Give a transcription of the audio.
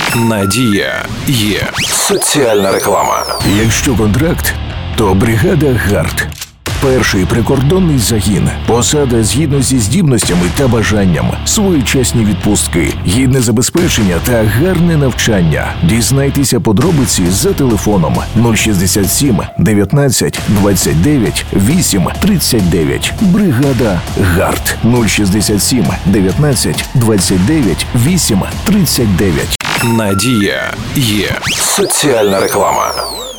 Надія є. Соціальна реклама. Якщо контракт, то бригада ГАРД. Перший прикордонний загін. Посада згідно зі здібностями та бажанням. Своєчасні відпустки, гідне забезпечення та гарне навчання. Дізнайтеся подробиці за телефоном 067 19 29 8 39. Бригада ГАРД 067 19 29 8 39. Надія є. Соціальна реклама.